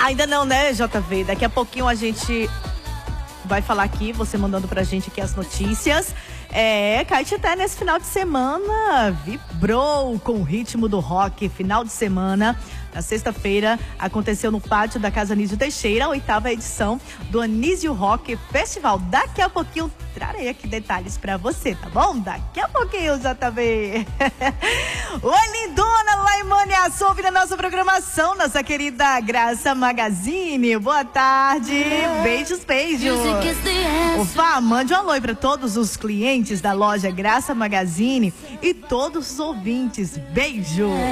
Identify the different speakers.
Speaker 1: Ainda não, né, JV? Daqui a pouquinho a gente vai falar aqui, você mandando pra gente aqui as notícias. Caetité nesse final de semana vibrou com o ritmo do rock. Final de semana, na sexta-feira, aconteceu no pátio da Casa Anísio Teixeira, a 8ª edição do Anísio Rock Festival. Daqui a pouquinho trarei aqui detalhes pra você, tá bom? Daqui a pouquinho, JV. Oi, lindona, Laimone Assoube na nossa programação, nossa querida Graça Magazine. Boa tarde, beijos, beijos. Opa, mande um alô pra todos os clientes da loja Graça Magazine e todos os ouvintes. Beijo.